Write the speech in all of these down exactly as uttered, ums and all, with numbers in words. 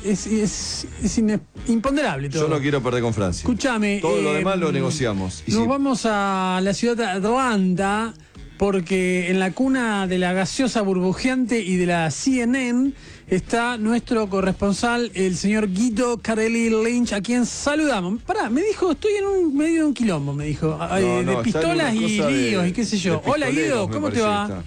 es, es, es in, imponderable todo. Yo no quiero perder con Francia. Escúchame. Todo eh, lo demás lo negociamos. Y nos sí. vamos a la ciudad de Atlanta, porque en la cuna de la gaseosa burbujeante y de la C N N está nuestro corresponsal, el señor Guido Carelli Lynch, a quien saludamos. Pará, me dijo, estoy en un medio de un quilombo, me dijo, no, de no, pistolas y líos de, y qué sé yo. Hola Guido, ¿cómo te va?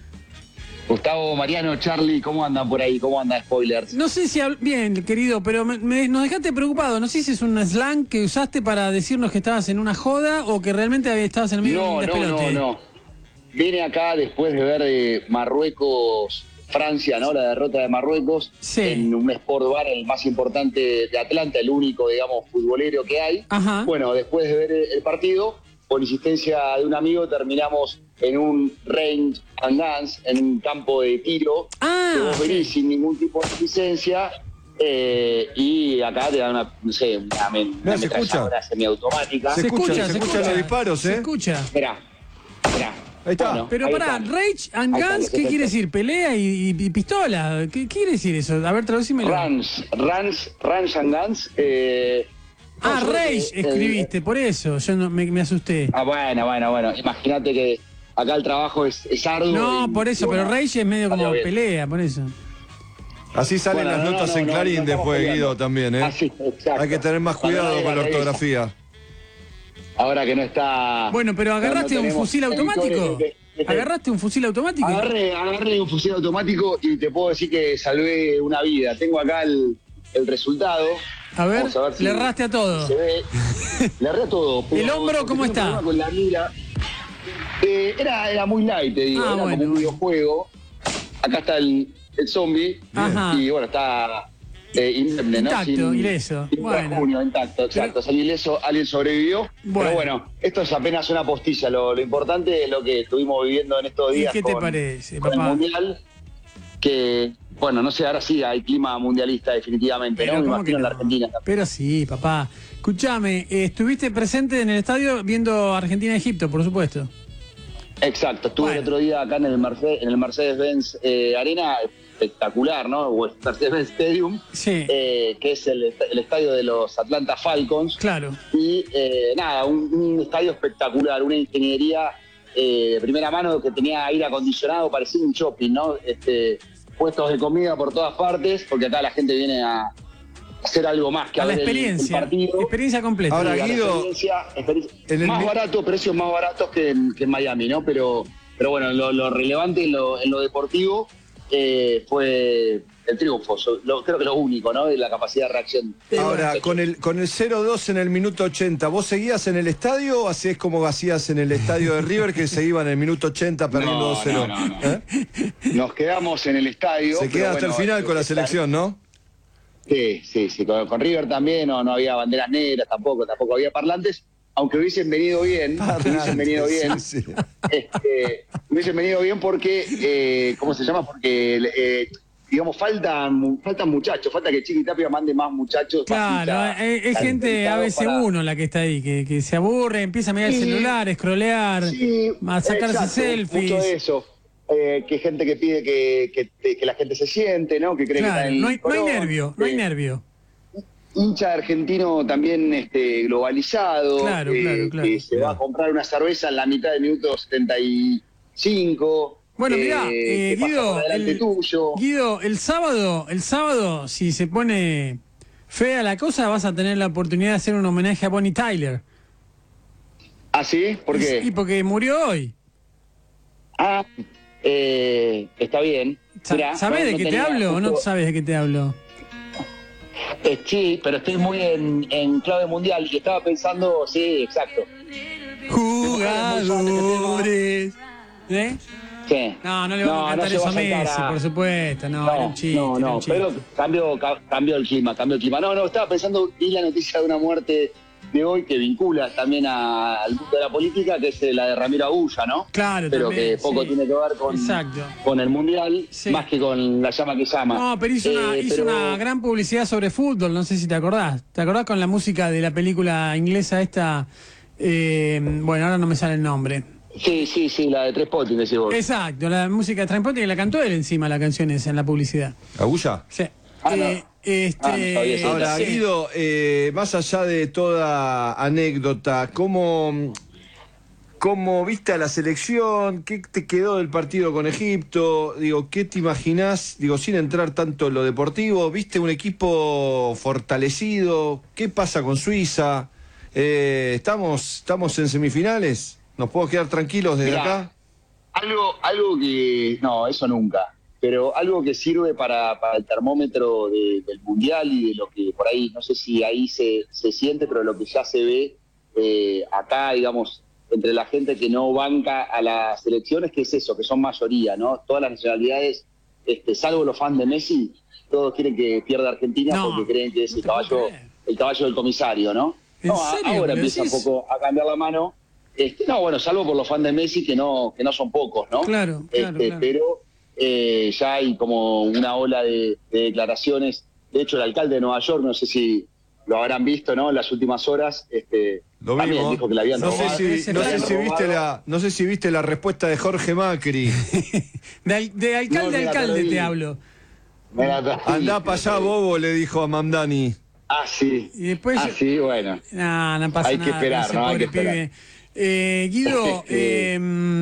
Gustavo, Mariano, Charlie, ¿cómo andan por ahí? ¿Cómo andan spoilers? No sé si... Bien, querido, pero me, me, nos dejaste preocupado. No sé si es un slang que usaste para decirnos que estabas en una joda o que realmente estabas en el medio no, de un despelote. No, no, no. Vine acá después de ver de Marruecos, Francia, ¿no? La derrota de Marruecos, sí. En un sport bar, el más importante de Atlanta, el único, digamos, futbolero que hay. Ajá. Bueno, después de ver el partido, por insistencia de un amigo, terminamos en un range and dance, en un campo de tiro, ah, que vos venís sin ningún tipo de licencia, eh, y acá te dan una, no sé, una, una ametralladora semiautomática. Se escucha, se, se escuchan los disparos, ¿eh? Se escucha. Esperá, esperá. Ahí está. Bueno, pero ahí pará, está. Rage and Ahí Guns, está, ¿qué quiere decir? ¿Pelea y, y, y pistola? ¿Qué, ¿Qué quiere decir eso? A ver, traducímelo. Runs, runs, runs and guns. Eh, ah, no, Rage eh, escribiste, eh, por eso, yo no, me, me asusté. Ah, bueno, bueno, bueno. Imagínate que acá el trabajo es, es arduo. No, y, por eso, y bueno, pero Rage es medio como bien. pelea, por eso. Así salen bueno, las no, notas no, en no, Clarín no, no después, peleando. Guido, también, ¿eh? Así, exacto. Hay que tener más cuidado Cuando con la revisa. ortografía. Ahora que no está... Bueno, pero ¿agarraste no un fusil automático? De, de, de, ¿Agarraste un fusil automático? Agarré, agarré un fusil automático y te puedo decir que salvé una vida. Tengo acá el, el resultado. A ver, Vamos a ver si le erraste a todo. Se ve. Le erré a todo. ¿El hombro cómo está? Con la mira. Eh, era, era muy light, te digo. Ah, era bueno. como un videojuego. Acá está el, el zombie. Ajá. Y bueno, está eh, indemne, ¿no? Intacto, Sin, ileso. sin Bueno. junio, intacto, exacto. Pero- Salió ileso, alguien sobrevivió. Bueno. Pero bueno, esto es apenas una postilla. Lo, lo importante es lo que estuvimos viviendo en estos ¿Y días. qué te con, parece, con papá? el Mundial. Que, bueno, no sé, ahora sí hay clima mundialista definitivamente, Pero ¿no? Me ¿cómo imagino que en la no? Argentina también. Pero sí, papá. Escuchame, eh, estuviste presente en el estadio viendo Argentina-Egipto, por supuesto. Exacto, estuve Bueno. el otro día acá en el, Mercedes, en el Mercedes-Benz eh, Arena, espectacular, ¿no? O el Mercedes-Benz Stadium, Sí, eh, que es el, el estadio de los Atlanta Falcons. claro. Y eh, nada, un, un estadio espectacular, una ingeniería eh, de primera mano que tenía aire acondicionado, parecía un shopping, ¿no? Este, puestos de comida por todas partes, porque acá la gente viene a hacer algo más que A la ver el- experiencia, el, partido. experiencia completa. Ahora, Sí, a la Guido, experiencia, experiencia. en el Más mi- barato, precios más baratos que en, que en Miami, ¿no? Pero, pero bueno, lo, lo relevante en lo, en lo deportivo eh, fue el triunfo. So- lo- creo que lo único, ¿no? De la capacidad de reacción. Ahora, con el con el cero dos en el minuto ochenta, ¿vos seguías en el estadio o hacías como hacías en el estadio de River, que se iba en el minuto ochenta perdiendo No, dos cero? no, no, no. ¿Eh? Nos quedamos en el estadio. Se pero queda hasta bueno, el final con la está- selección, ¿no? Sí, sí, sí. Con, con River también no, no había banderas negras, tampoco, tampoco había parlantes, aunque hubiesen venido bien, hubiesen venido bien. Sí, sí. Este, hubiesen venido bien porque, eh, ¿cómo se llama? Porque, eh, digamos, faltan, faltan muchachos, falta que Chiqui Tapia mande más muchachos. más Claro, hinchas es, es gente A B C uno la que está ahí, que, que se aburre, empieza a mirar el Sí. celular, a scrollear, Sí, a sacarse exacto, selfies. mucho de eso. Eh, que gente que pide que, que, que la gente se siente, ¿no? Que cree que está Claro, en el no hay, no hay colón. nervio, no hay Eh, nervio. hincha argentino también este, globalizado, Claro, eh, claro, claro. que se va a comprar una cerveza en la mitad del minuto setenta y cinco. Bueno, eh, mirá, eh, que pasa Guido, por delante el, tuyo. Guido, el sábado, el sábado, si se pone fea la cosa, vas a tener la oportunidad de hacer un homenaje a Bonnie Tyler. ¿Ah, sí? ¿Por qué? Y porque murió hoy. Ah, eh, está bien. Sa- Mirá, ¿Sabés no- de no qué te tenía hablo o no justo- sabes de qué te hablo? Eh, sí, pero estoy muy en, en clave mundial y estaba pensando, sí, exacto. Jugadores. ¿Eh? Sí. No, no le vamos a cantar se eso va a saltar Messi, a- por supuesto. No, era un chiste. no, era no, un chiste. pero cambió, ca- cambió el clima, cambió el clima. No, no, estaba pensando, vi la noticia de una muerte de hoy que vincula también a- al mundo de la política, que es eh, la de Ramiro Agulla, ¿no? Claro, Pero también, que poco sí. tiene que ver con, Exacto. con el Mundial, Sí. más que con la llama que llama. No, pero hizo, una, Eh, hizo pero- una gran publicidad sobre fútbol, no sé si te acordás. ¿Te acordás con la música de la película inglesa esta? Eh, bueno, ahora no me sale el nombre. Sí, sí, sí, la de Tres Potis, decís vos. Exacto, la música de Transporte que la cantó él encima, la canción esa, en la publicidad. ¿Agulla? Sí. Ah, no. Eh, Este, Ah, no sabía eso. Ahora, sí. Guido, eh, más allá de toda anécdota, ¿cómo, ¿cómo viste a la selección? ¿Qué te quedó del partido con Egipto? Digo, ¿qué te imaginás? Digo, sin entrar tanto en lo deportivo, ¿viste un equipo fortalecido? ¿Qué pasa con Suiza? Eh, ¿estamos, ¿Estamos en semifinales? ¿Nos podemos quedar tranquilos desde Mirá, acá? Algo, algo que, no, eso nunca, pero algo que sirve para, para el termómetro de- del Mundial y de lo que por ahí, no sé si ahí se, se siente, pero lo que ya se ve eh, acá, digamos, entre la gente que no banca a las elecciones, que es eso, que son mayoría, ¿no? Todas las nacionalidades, este, salvo los fans de Messi, todos quieren que pierda Argentina No, porque creen que es no el te puedo caballo, creer. el caballo del comisario, ¿no? ¿En No, a- serio? ahora ¿Me empieza un decís? poco a cambiar la mano. Este, no, bueno, salvo por los fans de Messi, que no, que no son pocos, ¿no? Claro, claro, Este, claro. Pero eh, ya hay como una ola de, de declaraciones. De hecho, el alcalde de Nueva York, no sé si lo habrán visto, ¿no? En las últimas horas, este, Lo también vimos. dijo que la habían No sé robado. si, Ese no sé plano. si viste la, no sé si viste la respuesta de Jorge Macri. De, al- de alcalde No, a mira, alcalde perdí. te hablo. Me la perdí. Andá para allá, bobo, le dijo a Mamdani. Ah, sí. Y después Ah, yo- sí, bueno. No, no pasa Hay que nada. esperar, ese ¿no? Hay pobre que esperar. pibe. Eh, Guido, Este- eh,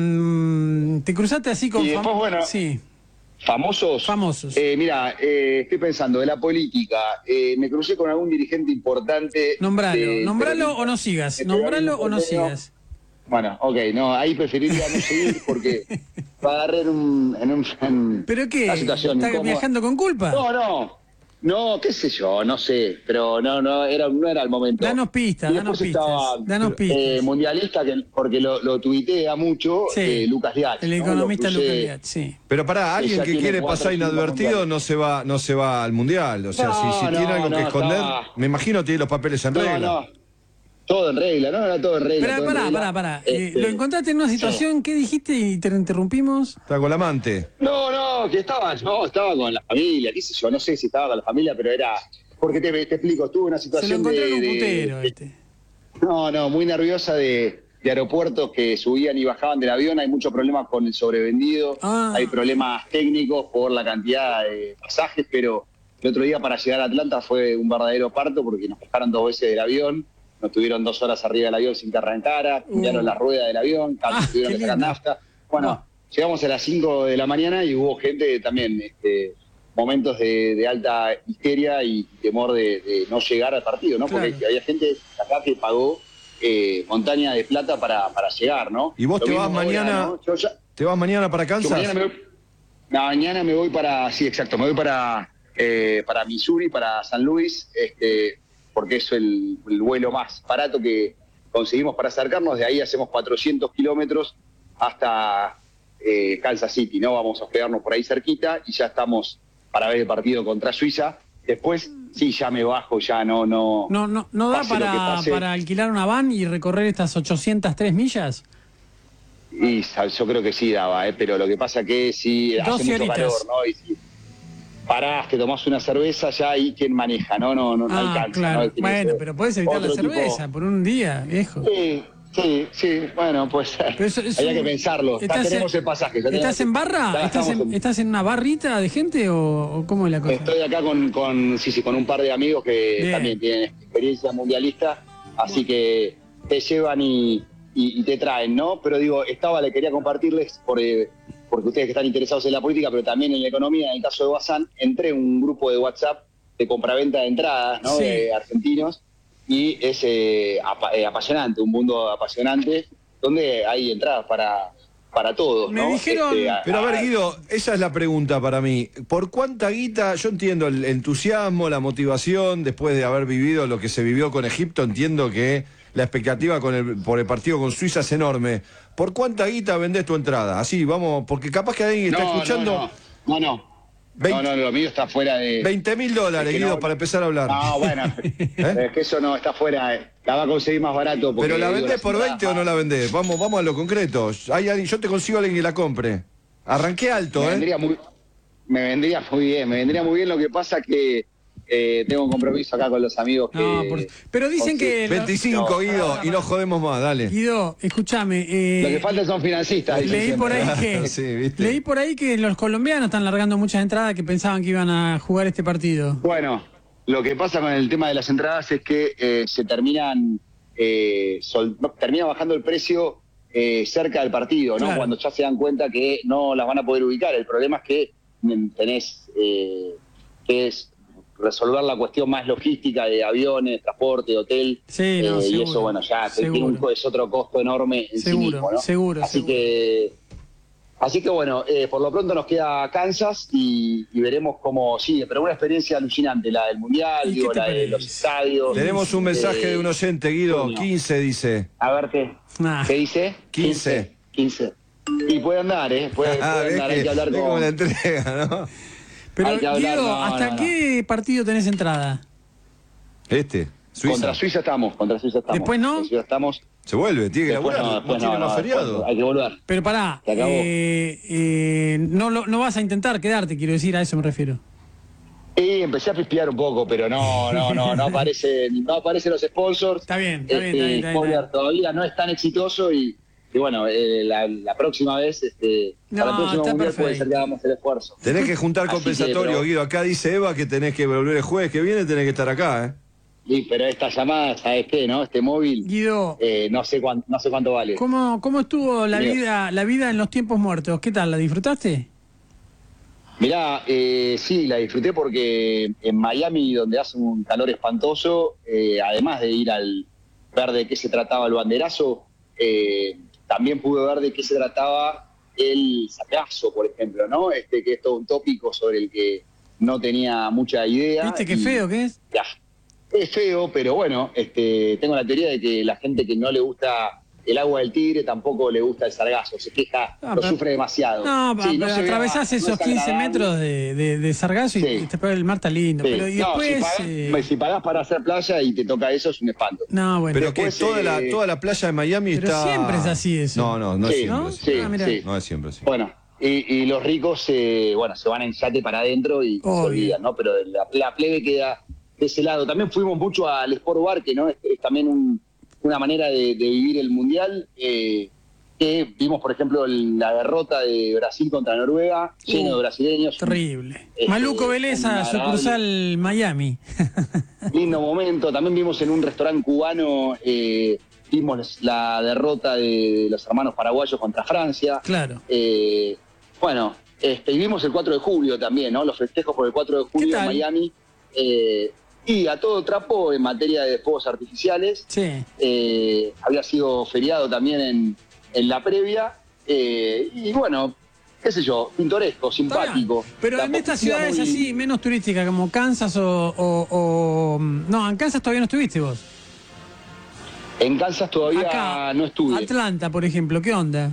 mm, te cruzaste así con Y después, fam- bueno, Sí, ¿Famosos? famosos. Eh, mira, eh, estoy pensando, de la política, eh, me crucé con algún dirigente importante. Nombralo, de- nombralo de- o no sigas. de- Nombralo o no de- sigas. Bueno, ok, no, ahí preferiría no seguir porque va a agarrar un, en un, en ¿Pero qué? una situación ¿Estás incómoda. viajando con culpa? No, no, no, qué sé yo, no sé, pero no, no era, no era el momento. Danos pistas, Y danos después pistas. estaba, Danos pistas. eh, mundialista, que, porque lo, lo tuitea mucho, Sí, eh, Lucas Diaz. el ¿no? economista Lo crucé- Lucas Diaz, sí. Pero pará, alguien ya que tiene quiere cuatro pasar o cinco inadvertido mundiales. no se va, no se va al mundial. O sea, No, si, si no, tiene algo que no, esconder, estaba- me imagino tiene los papeles en No, regla. no. Todo en regla, no, era todo en regla. Pará, todo en pará, regla. pará, pará. Eh, Este, lo encontraste en una situación, ¿qué dijiste y te interrumpimos? Está con la amante. No, no, que estaba, no, estaba con la familia, qué sé yo, no sé si estaba con la familia, pero era. Porque te, te explico, estuve en una Se lo situación encontré en de, un de- putero de- este. No, no, muy nerviosa de, de aeropuertos que subían y bajaban del avión. Hay muchos problemas con el sobrevendido, Ah. hay problemas técnicos por la cantidad de pasajes, pero el otro día para llegar a Atlanta fue un verdadero parto porque nos bajaron dos veces del avión, nos tuvieron dos horas arriba del avión sin que arrancara, cambiaron Uh. la rueda del avión, Ah, tuvieron qué que sacar lindo. nafta. Bueno, Ah. llegamos a las cinco de la mañana y hubo gente también, este, momentos de, de alta histeria y temor de, de no llegar al partido, ¿no? Claro. Porque había gente acá que pagó eh, montaña de plata para, para llegar, ¿no? ¿Y vos Lo te vas mismo ahora, mañana? ¿no? Yo ya- ¿Te vas mañana para yo Kansas? mañana me voy, mañana me voy para, sí, exacto, me voy para, eh, para Missouri, para San Luis, este, porque es el, el vuelo más barato que conseguimos para acercarnos. De ahí hacemos cuatrocientos kilómetros hasta eh, Kansas City, ¿no? Vamos a hospedarnos por ahí cerquita y ya estamos para ver el partido contra Suiza. Después, sí, ya me bajo, ya no, no. No, no, no da pase lo que para, pase. para alquilar una van y recorrer estas ochocientas tres millas. Y sa- yo creo que sí daba, ¿eh? Pero lo que pasa que sí Doce hace mucho horitas. calor, ¿no? Y si parás, te tomás una cerveza, ya ahí quién maneja, ¿no? No, no, no Ah, alcanza. claro. ¿no? Tiene que Bueno, ser pero puedes evitar la otro tipo- cerveza por un día, viejo. Sí, sí, sí, bueno, pues Pero eso es había un- que pensarlo. Ya ¿Estás tenemos en- el pasaje. ya ¿Estás tenemos- en barra? ya ¿Estás estamos en, ¿Estás en una barrita de gente o, o cómo es la cosa? Estoy acá con, con, sí, sí, con un par de amigos que Bien. también tienen experiencia mundialista, así que te llevan y, y- y te traen, ¿no? Pero digo, estaba, le quería compartirles, por, eh, porque ustedes que están interesados en la política, pero también en la economía, en el caso de Bazán, entré en un grupo de WhatsApp de compraventa de entradas, ¿no? Sí. De argentinos, y es eh, apa- eh, apasionante, un mundo apasionante, donde hay entradas para, para todos, Me ¿no? dijeron- Pero a ver, Guido, esa es la pregunta para mí. ¿Por cuánta guita? Yo entiendo el entusiasmo, la motivación, después de haber vivido lo que se vivió con Egipto, entiendo que la expectativa con el, por el partido con Suiza es enorme. ¿Por cuánta guita vendés tu entrada? Así, vamos, porque capaz que alguien está No, escuchando No, no, no. no. veinte No, no, lo mío está fuera de... veinte mil dólares, Es que Guido, no- para empezar a hablar. No, bueno, es que eso no está fuera, eh. La va a conseguir más barato. Porque, ¿Pero la digo, vendés las por entradas veinte o no la vendés? Vamos, vamos a lo concreto. Hay alguien, yo te consigo a alguien que la compre. Arranqué alto, Me ¿eh? vendría muy, me vendría muy bien, me vendría muy bien. Lo que pasa que eh, tengo un compromiso acá con los amigos que... No, por- pero dicen que... lo- veinticinco, No, Guido, y no jodemos más, dale. Guido, escúchame. eh, Lo que falta son financistas. dicen leí por siempre. ahí que... Sí, ¿viste? Leí por ahí que los colombianos están largando muchas entradas que pensaban que iban a jugar este partido. Bueno, lo que pasa con el tema de las entradas es que eh, se terminan... Eh, sol- no, termina bajando el precio eh, cerca del partido, ¿no? Claro. Cuando ya se dan cuenta que no las van a poder ubicar. El problema es que mm, tenés eh, que es resolver la cuestión más logística de aviones, transporte, hotel, Sí, no, eh, y seguro, eso, bueno, ya se seguro. tiene un, co- es otro costo enorme en sí Seguro, mismo, ¿no? seguro, Así seguro. que, así que bueno, eh, por lo pronto nos queda Kansas y, y veremos cómo sigue, pero una experiencia alucinante, la del Mundial, ¿Y qué digo, te la de los parece? estadios. Tenemos un mensaje eh, de un oyente, Guido, bueno. quince dice. A ver qué, Nah. ¿qué dice? quince. quince. Y puede andar, ¿eh? Puede, Ah, puede ves andar, hay que hablar ves cómo con... la entrega, ¿no? Pero, Hay que hablar, Guido, no, ¿hasta no, no. qué partido tenés entrada? Este, Suiza. Contra Suiza estamos, contra Suiza estamos. Después no. Contra Suiza estamos. Se vuelve, tiene que Después laburar, no, no, después tiene no, más no, feriado. después hay que volver. Pero pará, Se acabó. eh, eh, no, lo- no vas a intentar quedarte, quiero decir, a eso me refiero. Y empecé a pispear un poco, pero no, no, no, no aparecen, no aparecen los sponsors. Está bien, está bien, está bien, está bien, spoiler, está bien. todavía no es tan exitoso y, y bueno, eh, la, la próxima vez, este, No, para el próximo está mundial puede perfecto. ser que hagamos el esfuerzo. Tenés que juntar Así que, compensatorio, pero- Guido. Acá dice Eva que tenés que volver el jueves que viene, tenés que estar acá, ¿eh? Sí, pero esta llamada, ¿sabes qué, no? Este móvil, Guido, eh, no sé cuánto, no sé cuánto vale. ¿cómo, cómo estuvo la Bien. vida, la vida en los tiempos muertos? ¿Qué tal? ¿La disfrutaste? Mirá, eh, sí, la disfruté porque en Miami, donde hace un calor espantoso, eh, además de ir al ver de qué se trataba el banderazo, eh, también pude ver de qué se trataba el sargazo, por ejemplo, ¿no? Este que es todo un tópico sobre el que no tenía mucha idea. ¿Viste qué y- feo que es? Ya, es feo, pero bueno, este, tengo la teoría de que la gente que no le gusta el agua del Tigre tampoco le gusta el sargazo, se queja, Ah, lo pero- sufre demasiado. No, Sí, pero se ve atravesás abajo, no esos es quince agradable. metros de, de, de sargazo y Sí. después el mar está lindo. Sí. Pero, y No, después... si, pagás, eh, si pagás para hacer playa y te toca eso, es un espanto. no, bueno. Pero que Después, toda, la, eh, toda la playa de Miami pero está... siempre es así eso. No, no, no es Sí, siempre ¿no? así. Sí, Ah, mira. sí. No es siempre así. Bueno, y, y los ricos se, bueno, se van en yate para adentro y Obvio. se olvidan, ¿no? Pero la, la plebe queda de ese lado. También fuimos mucho al Sport Bar, que ¿no? es, es también un- una manera de, de vivir el Mundial. Eh, que vimos, por ejemplo, el- la derrota de Brasil contra Noruega, lleno Uh, de brasileños. Terrible. Este, Maluco Beleza, agradable. sucursal Miami. Lindo momento. También vimos en un restaurante cubano, eh, vimos la derrota de los hermanos paraguayos contra Francia. Claro. Eh, bueno, este, y vimos el cuatro de julio también, ¿no? Los festejos por el cuatro de julio tal? en Miami. Eh, y a todo trapo en materia de fuegos artificiales. Sí. Eh, había sido feriado también en, en la previa. Eh, y bueno, qué sé yo, pintoresco, Está bien. simpático. Pero La en estas policía ciudades muy- así, menos turísticas, como Kansas o, o- o- No, en Kansas todavía no estuviste vos. En Kansas todavía Acá, no estuve. Atlanta, por ejemplo, ¿qué onda?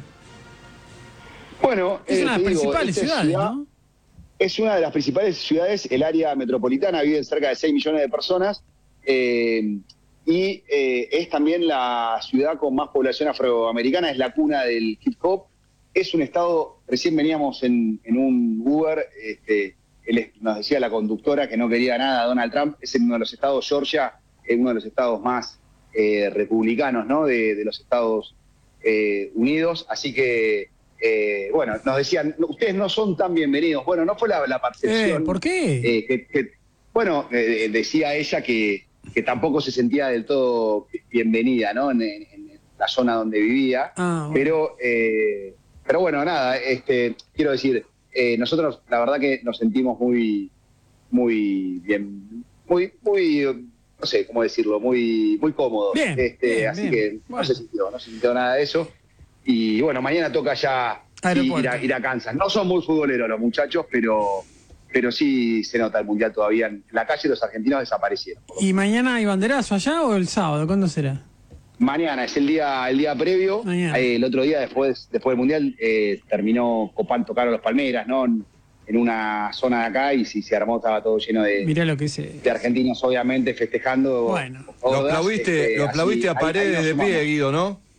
Bueno, Es eh, una de las te digo, principales esta es ciudades, ciudad- ¿no? Es una de las principales ciudades, el área metropolitana, viven cerca de seis millones de personas eh, y eh, es también la ciudad con más población afroamericana, es la cuna del hip hop. Es un estado, recién veníamos en, en un Uber, este, él es- nos decía la conductora que no quería nada a Donald Trump, es en uno de los estados, Georgia, es uno de los estados más eh, republicanos, ¿no? de, de los Estados eh, Unidos, así que... Eh, bueno, nos decían, ustedes no son tan bienvenidos. Bueno, no fue la, la percepción. Eh, ¿por qué? eh, que, que- bueno, eh, decía ella que, que tampoco se sentía del todo bienvenida, ¿no? En, en- en la zona donde vivía. Ah, bueno. Pero, eh, pero bueno, nada, este, quiero decir, eh, nosotros la verdad que nos sentimos muy, muy bien, muy, muy, no sé cómo decirlo, muy, muy cómodos. Bien, Este, bien, así bien. que Bueno. no se sintió, no se sintió nada de eso. Y bueno, mañana toca ya sí, Aeropuerto. ir, a, ir a Kansas. No son muy futboleros los muchachos, pero, pero sí se nota el Mundial todavía. En la calle los argentinos desaparecieron. ¿Y mañana hay banderazo allá o el sábado? ¿Cuándo será? Mañana es el día el día previo. Mañana. Eh, el otro día, después después del Mundial, eh, terminó copando, tocaron los Palmeras, ¿no? En, en una zona de acá y si se armó estaba todo lleno de, Mirá lo que es. de argentinos, obviamente, festejando. Bueno. Lo bodas, aplaudiste, este, lo así, aplaudiste a ahí- ahí Paredes nos de pie, sumamos. Guido, ¿no?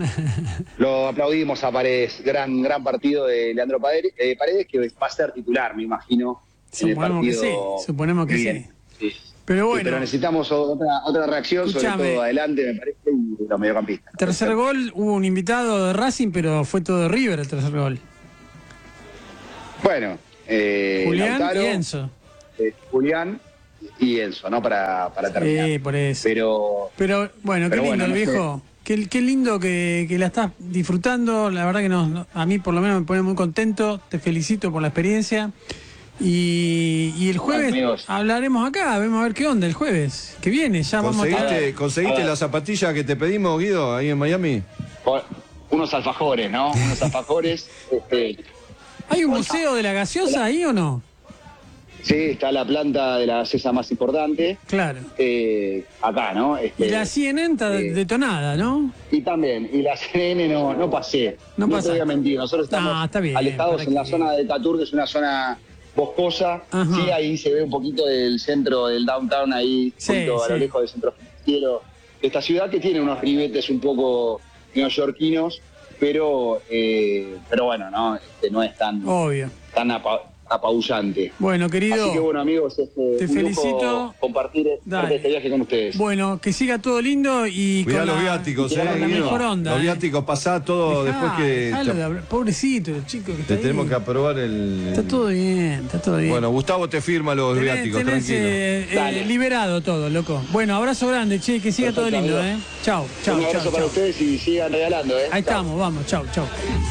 Lo aplaudimos a Paredes, gran gran partido de Leandro Paredes, eh, Paredes que va a ser titular, me imagino, en el Suponemos que partido sí, suponemos que viene. sí. sí. Pero bueno. Sí, pero necesitamos otra, otra reacción, Escuchame. sobre todo adelante, me parece, y los mediocampistas. Tercer gol, hubo un invitado de Racing, pero fue todo de River el tercer gol. Bueno, eh, Julián Lautaro, y Enzo. eh, Julián y Enzo, ¿no? Para, para terminar. Sí, por eso. Pero, Pero bueno, Pero qué lindo bueno, el no viejo. Qué, qué lindo que, que la estás disfrutando. La verdad que no, no- a mí por lo menos me pone muy contento. Te felicito por la experiencia. Y, y el jueves amigos. hablaremos acá, vemos a ver qué onda el jueves. Que viene, ya vamos a ¿Conseguiste, tener. ¿conseguiste A ver. la zapatilla que te pedimos, Guido, ahí en Miami? por- unos alfajores, ¿no? Unos alfajores. este, ¿Hay un museo de la gaseosa ahí o no? sí, está la planta de la gaseosa más importante. Claro. eh, acá, ¿no? Este, Y la C N N está eh, detonada, ¿no? Y también, y la C N N no, no pasé. No No, pasa. te voy a mentir, nosotros estamos No, está bien, alejados ¿para en la qué? zona de Tatur, que es una zona boscosa. Ajá. Sí, ahí se ve un poquito del centro del downtown, ahí, Sí, un poquito a lo sí. lejos del centro financiero de esta ciudad, que tiene unos ribetes un poco neoyorquinos, pero, eh, pero bueno, no, este, no es tan, Obvio. tan apa- apabullante. Bueno, querido. Así que bueno, amigos, este, te un lujo felicito. compartir Dale. este viaje con ustedes. Bueno, que siga todo lindo y Cuidá con los la, viáticos, y con eh, la Guido. mejor onda. Los eh. viáticos, pasá todo Dejá, después que dejalo te, de hablar. Pobrecito el chico que está te ahí. tenemos que aprobar el... Está todo bien, está todo bien. Bueno, Gustavo te firma los Tenés- viáticos, tenés, tranquilo. eh, eh, Dale. liberado todo, loco. Bueno, abrazo grande, che, que siga todo Perfecto, lindo, amigo. ¿eh? Chau, chau, un chau, abrazo para chau. ustedes y sigan regalando, ¿eh? Ahí Chao. estamos, vamos, chau, chau.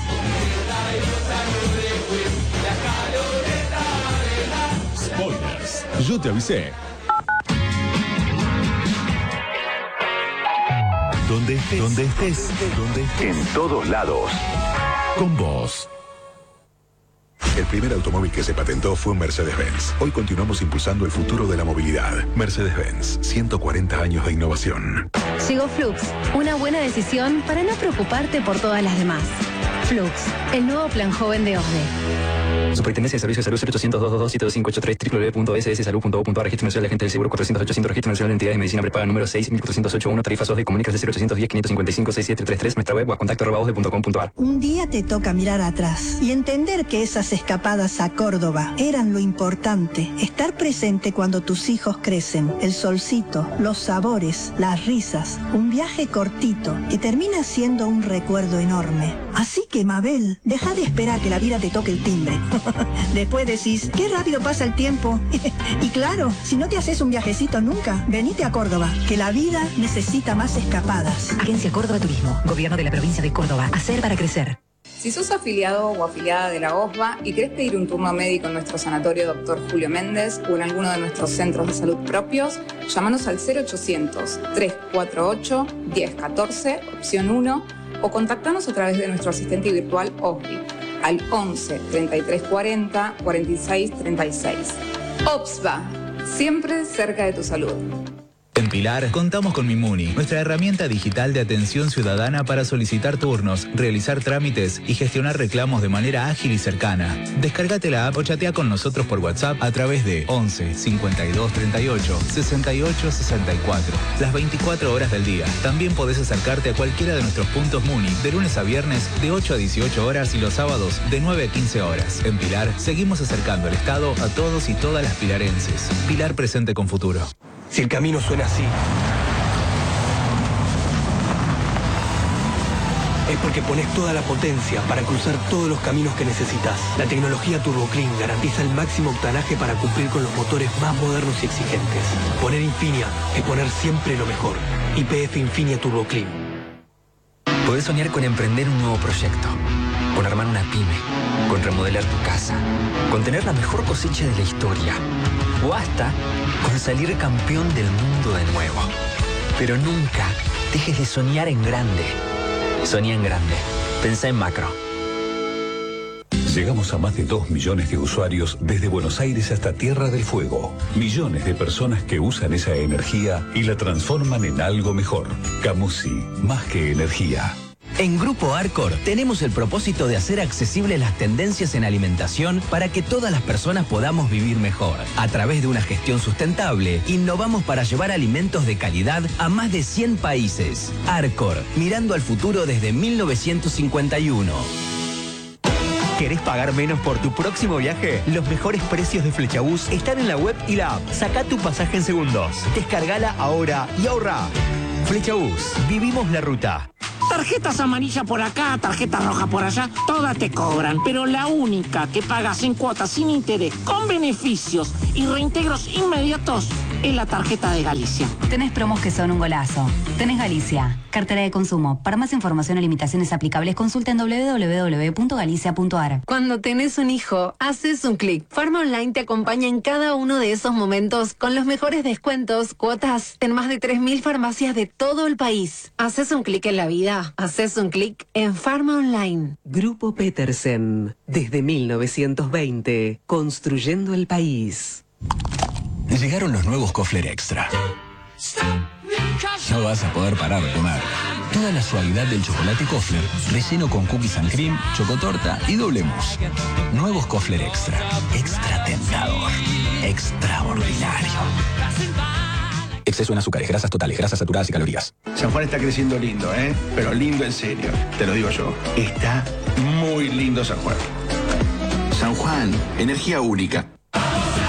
Spoilers. Yo te avisé. Donde estés, donde estés, donde estés. En todos lados. Con vos. El primer automóvil que se patentó fue un Mercedes-Benz. Hoy continuamos impulsando el futuro de la movilidad. Mercedes-Benz, ciento cuarenta años de innovación. Llegó Flux, una buena decisión para no preocuparte por todas las demás. Flux, el nuevo plan joven de O S D E. Superintendencia de Servicios de Salud cero ochocientos, doscientos veintidós, siete dos cinco ocho tres, doble u doble u doble u punto s s salud punto gov punto a r, Registro Nacional de Agentes del Seguro cuatrocientos ochocientos, Registro Nacional de Entidades de Medicina Prepaga número seis mil cuatrocientos ochenta y uno, tarifas O S D E, comunícase cero ochocientos diez, quinientos cincuenta y cinco, sesenta y siete treinta y tres, nuestra web o a contacto arroba osde punto com punto a r. Un día te toca mirar atrás y entender que esas escapadas a Córdoba eran lo importante. Estar presente cuando tus hijos crecen, el solcito, los sabores, las risas, un viaje cortito que termina siendo un recuerdo enorme. Así que, Mabel, deja de esperar que la vida te toque el timbre. Después decís, qué rápido pasa el tiempo. Y claro, si no te haces un viajecito nunca, venite a Córdoba, que la vida necesita más escapadas. Agencia Córdoba Turismo, Gobierno de la Provincia de Córdoba. Hacer para crecer. Si sos afiliado o afiliada de la O S B A y querés pedir un turno médico en nuestro sanatorio doctor Julio Méndez o en alguno de nuestros centros de salud propios, llámanos al cero ochocientos, trescientos cuarenta y ocho, diez catorce, opción uno, o contactanos a través de nuestro asistente virtual O S B I al once, treinta y tres cuarenta, cuarenta y seis treinta y seis. O S B A, siempre cerca de tu salud. En Pilar, contamos con Mimuni, nuestra herramienta digital de atención ciudadana para solicitar turnos, realizar trámites y gestionar reclamos de manera ágil y cercana. Descárgate la app o chatea con nosotros por WhatsApp a través de once, cincuenta y dos, treinta y ocho, sesenta y ocho, sesenta y cuatro, las veinticuatro horas del día. También podés acercarte a cualquiera de nuestros puntos Muni, de lunes a viernes de ocho a dieciocho horas y los sábados de nueve a quince horas. En Pilar, seguimos acercando el Estado a todos y todas las pilarenses. Pilar presente con futuro. Si el camino suena así, es porque pones toda la potencia para cruzar todos los caminos que necesitas. La tecnología TurboClean garantiza el máximo octanaje para cumplir con los motores más modernos y exigentes. Poner Infinia es poner siempre lo mejor. Y P F Infinia TurboClean. Podés soñar con emprender un nuevo proyecto, con armar una pyme, con remodelar tu casa, con tener la mejor cosecha de la historia, o hasta con salir campeón del mundo de nuevo. Pero nunca dejes de soñar en grande. Soñá en grande. Pensá en macro. Llegamos a más de dos millones de usuarios desde Buenos Aires hasta Tierra del Fuego. Millones de personas que usan esa energía y la transforman en algo mejor. Camusi, más que energía. En Grupo Arcor tenemos el propósito de hacer accesibles las tendencias en alimentación para que todas las personas podamos vivir mejor. A través de una gestión sustentable, innovamos para llevar alimentos de calidad a más de cien países. Arcor, mirando al futuro desde mil novecientos cincuenta y uno. ¿Querés pagar menos por tu próximo viaje? Los mejores precios de Flechabús están en la web y la app. Sacá tu pasaje en segundos. Descargala ahora y ahorra. Flechabús. Vivimos la ruta. Tarjetas amarillas por acá, tarjeta roja por allá, todas te cobran. Pero la única que pagas en cuotas sin interés, con beneficios y reintegros inmediatos, es la tarjeta de Galicia. Tenés promos que son un golazo. Tenés Galicia. Cartera de consumo. Para más información o limitaciones aplicables, consulta en doble u doble u doble u punto galicia punto a r. Cuando tenés un hijo, haces un clic. Pharma Online te acompaña en cada uno de esos momentos con los mejores descuentos, cuotas en más de tres mil farmacias de todo el país. Haces un clic en la vida. Haces un clic en Pharma Online. Grupo Petersen. Desde mil novecientos veinte. Construyendo el país. Llegaron los nuevos Kofler Extra. No vas a poder parar de comer. Toda la suavidad del chocolate Kofler, relleno con cookies and cream, chocotorta y doble mousse. Nuevos Kofler Extra. Extra tentador. Extraordinario. Exceso en azúcares, grasas totales, grasas saturadas y calorías. San Juan está creciendo lindo, ¿eh? Pero lindo en serio. Te lo digo yo. Está muy lindo San Juan. San Juan, energía única.